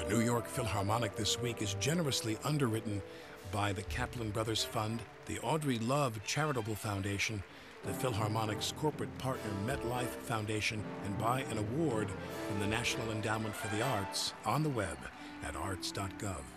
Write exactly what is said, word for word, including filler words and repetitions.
New York Philharmonic this week is generously underwritten by the Kaplan Brothers Fund, the Audrey Love Charitable Foundation, the Philharmonic's corporate partner MetLife Foundation, and by an award from the National Endowment for the Arts on the web at arts dot gov.